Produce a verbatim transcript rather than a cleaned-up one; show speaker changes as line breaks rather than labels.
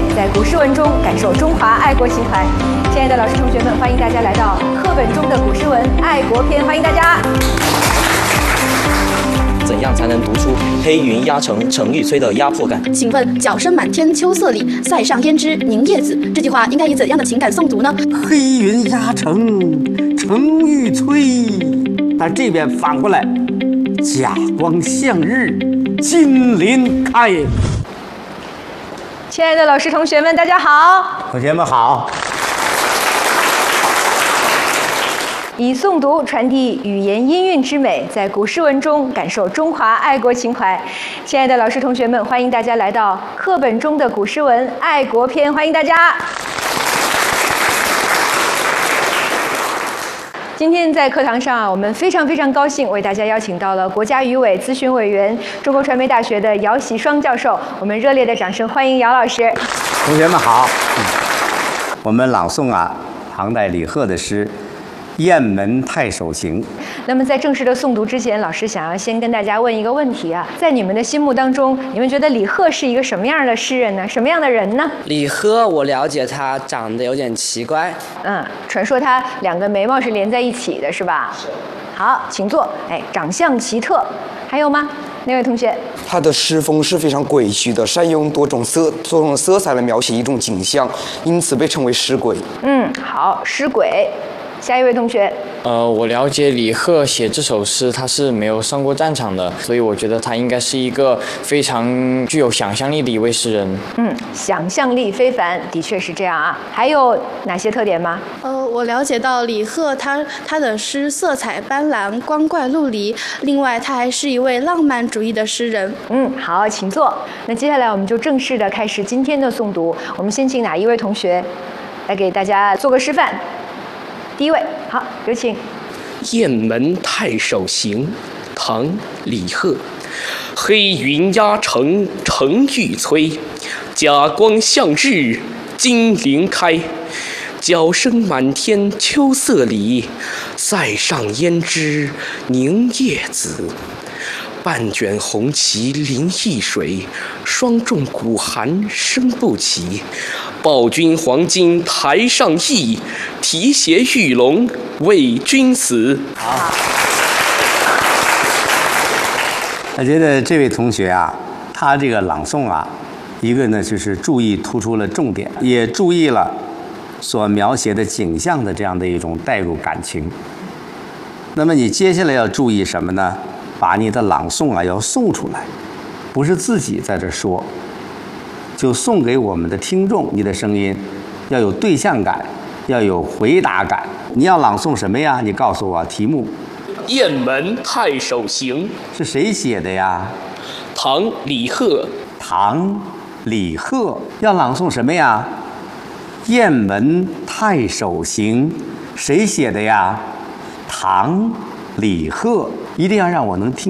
美，在古诗文中感受中华爱国情怀。亲爱的老师、同学们，欢迎大家来到课本中的古诗文爱国篇，欢迎大家。
怎样才能读出黑云压城城欲摧的压迫感？
请问“角声满天秋色里，塞上胭脂凝叶子”这句话应该以怎样的情感诵读呢？
黑云压城城欲摧，但这边反过来，甲光向日金鳞开。
亲爱的老师、同学们，大家好。
同学们好。
以诵读传递语言音韵之美，在古诗文中感受中华爱国情怀。亲爱的老师、同学们，欢迎大家来到课本中的古诗文爱国篇，欢迎大家。今天在课堂上，我们非常非常高兴为大家邀请到了国家语委咨询委员、中国传媒大学的姚喜双教授。我们热烈的掌声欢迎姚老师。
同学们好。嗯、我们朗诵啊，唐代李贺的诗。雁门太守行。
那么在正式的诵读之前，老师想要先跟大家问一个问题啊，在你们的心目当中，你们觉得李贺是一个什么样的诗人呢？什么样的人呢？
李贺，我了解他长得有点奇怪。
嗯，传说他两个眉毛是连在一起的，是吧？是。好，请坐。哎，长相奇特，还有吗？那位同学？
他的诗风是非常诡谲的，善用多种色多种色彩来描写一种景象，因此被称为诗鬼。
嗯，好，诗鬼。下一位同学，
呃，我了解李贺写这首诗，他是没有上过战场的，所以我觉得他应该是一个非常具有想象力的一位诗人。
嗯，想象力非凡，的确是这样啊。还有哪些特点吗？
呃，我了解到李贺他他的诗色彩斑斓，光怪陆离。另外，他还是一位浪漫主义的诗人。
嗯，好，请坐。那接下来我们就正式的开始今天的诵读。我们先请哪一位同学来给大家做个示范？第一位，好，有请。
雁门太守行，唐·李贺。黑云压城城欲摧，甲光向日金鳞开。角声满天秋色里，塞上胭脂凝叶子。半卷红旗临易水，霜重鼓寒声不齐。报君黄金台上意，提携玉龙为君死。
好。我觉得这位同学啊，他这个朗诵啊，一个呢就是注意突出了重点，也注意了所描写的景象的这样的一种带入感情。那么你接下来要注意什么呢？把你的朗诵啊要诵出来，不是自己在这说，就送给我们的听众。你的声音要有对象感，要有回答感。你要朗诵什么呀？你告诉我题目。
雁门太守行
是谁写的呀？
唐·李贺。
唐·李贺要朗诵什么呀？雁门太守行，谁写的呀？唐·李贺。一定要让我能听